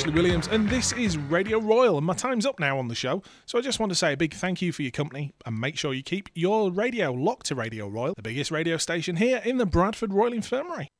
Ashley Williams, and this is Radio Royal, and my time's up now on the show, so I just want to say a big thank you for your company, and make sure you keep your radio locked to Radio Royal, the biggest radio station here in the Bradford Royal Infirmary.